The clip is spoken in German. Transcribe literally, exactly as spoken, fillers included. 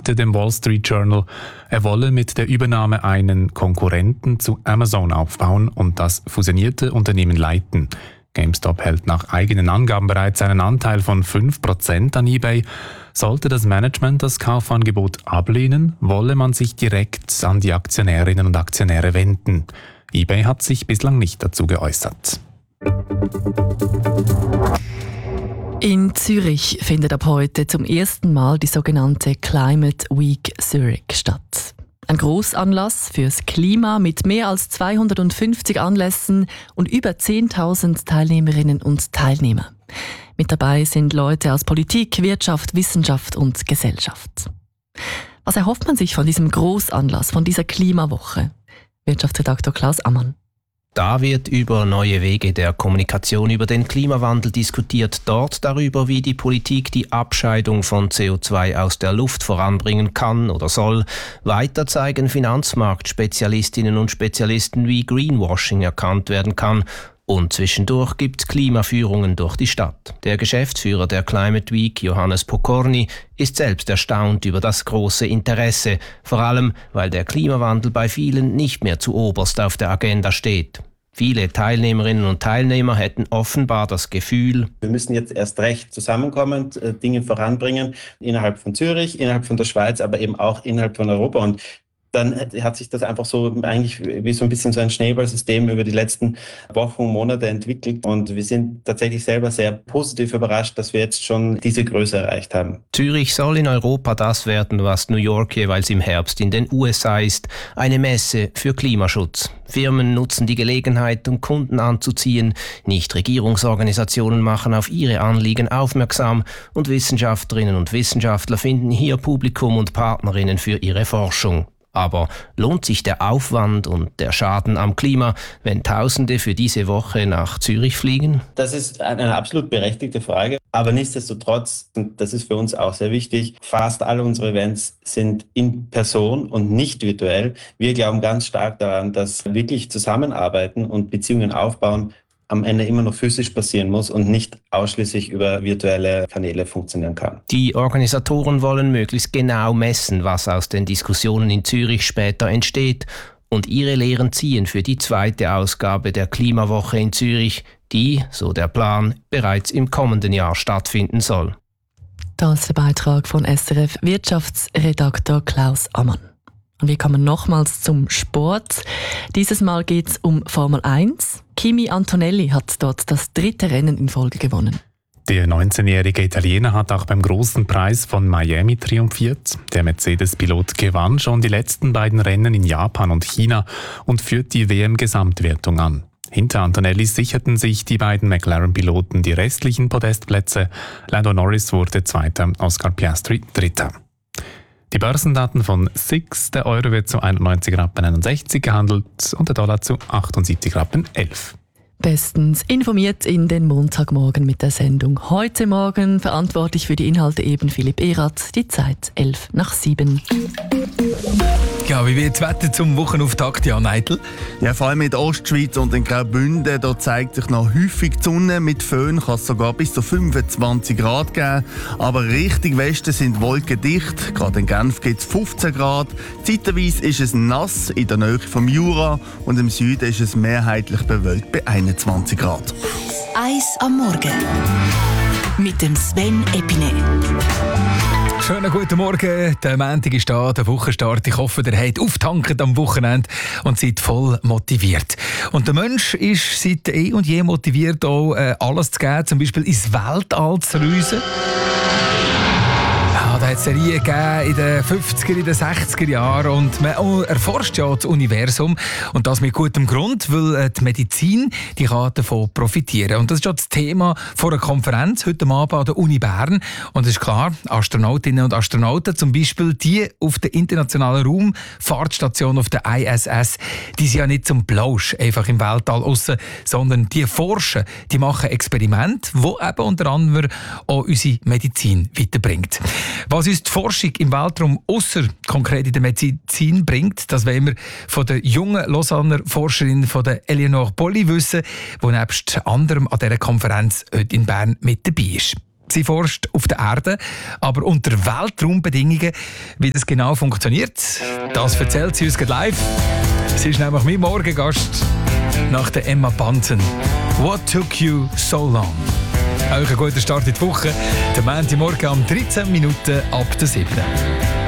sagte dem Wall Street Journal, er wolle mit der Übernahme einen Konkurrenten zu Amazon aufbauen und das fusionierte Unternehmen leiten. GameStop hält nach eigenen Angaben bereits einen Anteil von fünf Prozent an eBay. Sollte das Management das Kaufangebot ablehnen, wolle man sich direkt an die Aktionärinnen und Aktionäre wenden. eBay hat sich bislang nicht dazu geäußert. In Zürich findet ab heute zum ersten Mal die sogenannte Climate Week Zurich statt. Ein Grossanlass fürs Klima mit mehr als zweihundertfünfzig Anlässen und über zehntausend Teilnehmerinnen und Teilnehmer. Mit dabei sind Leute aus Politik, Wirtschaft, Wissenschaft und Gesellschaft. Was erhofft man sich von diesem Grossanlass, von dieser Klimawoche? Wirtschaftsredaktor Klaus Ammann. Da wird über neue Wege der Kommunikation über den Klimawandel diskutiert, dort darüber, wie die Politik die Abscheidung von C O zwei aus der Luft voranbringen kann oder soll. Weiter zeigen Finanzmarktspezialistinnen und Spezialisten, wie Greenwashing erkannt werden kann. Und zwischendurch gibt's Klimaführungen durch die Stadt. Der Geschäftsführer der Climate Week, Johannes Pokorny, ist selbst erstaunt über das große Interesse, vor allem, weil der Klimawandel bei vielen nicht mehr zu oberst auf der Agenda steht. Viele Teilnehmerinnen und Teilnehmer hätten offenbar das Gefühl, wir müssen jetzt erst recht zusammenkommen, Dinge voranbringen, innerhalb von Zürich, innerhalb von der Schweiz, aber eben auch innerhalb von Europa. Und dann hat sich das einfach so eigentlich wie so ein bisschen so ein Schneeballsystem über die letzten Wochen, Monate entwickelt. Und wir sind tatsächlich selber sehr positiv überrascht, dass wir jetzt schon diese Größe erreicht haben. Zürich soll in Europa das werden, was New York jeweils im Herbst in den U S A ist. Eine Messe für Klimaschutz. Firmen nutzen die Gelegenheit, um Kunden anzuziehen. Nichtregierungsorganisationen machen auf ihre Anliegen aufmerksam. Und Wissenschaftlerinnen und Wissenschaftler finden hier Publikum und Partnerinnen für ihre Forschung. Aber lohnt sich der Aufwand und der Schaden am Klima, wenn Tausende für diese Woche nach Zürich fliegen? Das ist eine absolut berechtigte Frage. Aber nichtsdestotrotz, und das ist für uns auch sehr wichtig, fast alle unsere Events sind in Person und nicht virtuell. Wir glauben ganz stark daran, dass wirklich Zusammenarbeiten und Beziehungen aufbauen am Ende immer noch physisch passieren muss und nicht ausschließlich über virtuelle Kanäle funktionieren kann. Die Organisatoren wollen möglichst genau messen, was aus den Diskussionen in Zürich später entsteht und ihre Lehren ziehen für die zweite Ausgabe der Klimawoche in Zürich, die, so der Plan, bereits im kommenden Jahr stattfinden soll. Das ist der Beitrag von S R F-Wirtschaftsredaktor Klaus Ammann. Und wir kommen nochmals zum Sport. Dieses Mal geht es um Formel eins. Kimi Antonelli hat dort das dritte Rennen in Folge gewonnen. Der neunzehnjährige Italiener hat auch beim großen Preis von Miami triumphiert. Der Mercedes-Pilot gewann schon die letzten beiden Rennen in Japan und China und führt die W M-Gesamtwertung an. Hinter Antonelli sicherten sich die beiden McLaren-Piloten die restlichen Podestplätze. Lando Norris wurde Zweiter, Oscar Piastri Dritter. Die Börsendaten von S I X, der Euro wird zu einundneunzig Rappen einundsechzig gehandelt und der Dollar zu achtundsiebzig Rappen elf. Bestens informiert in den Montagmorgen mit der Sendung. Heute Morgen verantwortlich für die Inhalte eben Philipp Erath. Die Zeit elf nach sieben. Ja, wie wird das Wetter zum Wochenauftakt, Jan Eitel? Ja, vor allem in der Ostschweiz und in Graubünden, da zeigt sich noch häufig die Sonne. Mit Föhn kann es sogar bis zu fünfundzwanzig Grad geben. Aber richtig Westen sind Wolken dicht. Gerade in Genf gibt es fünfzehn Grad. Zeitweise ist es nass in der Nähe vom Jura und im Süden ist es mehrheitlich bewölkt bei einundzwanzig Grad. Eis am Morgen mit dem Sven Epine. Schönen guten Morgen, der Montag ist da, der Wochenstart. Ich hoffe, ihr habt auftankt am Wochenende und seid voll motiviert. Und der Mensch ist seit eh und je motiviert, auch äh, alles zu geben, zum Beispiel ins Weltall zu reisen. Ja, da hat es Serien gegeben in den fünfziger, in den sechziger Jahren und man erforscht ja das Universum und das mit gutem Grund, weil die Medizin die kann davon profitieren. Und das ist ja das Thema von einer Konferenz heute Abend an der Uni Bern. Und es ist klar, Astronautinnen und Astronauten, zum Beispiel die auf der internationalen Raumfahrtstation auf der I S S, die sind ja nicht zum Plausch einfach im Weltall raus, sondern die forschen, die machen Experimente, die eben unter anderem auch unsere Medizin weiterbringt. Was uns die Forschung im Weltraum ausser konkret in der Medizin bringt, das wollen wir von der jungen Lausanner Forscherin von der Eleonore Bolli wissen, die nebst anderem an dieser Konferenz heute in Bern mit dabei ist. Sie forscht auf der Erde, aber unter Weltraumbedingungen. Wie das genau funktioniert, das erzählt sie uns gleich live. Sie ist nämlich mein Morgengast nach der Emma Bunton. What took you so long? Euch einen guten Start in die Woche. Der Montagmorgen um dreizehn Minuten ab der sieben.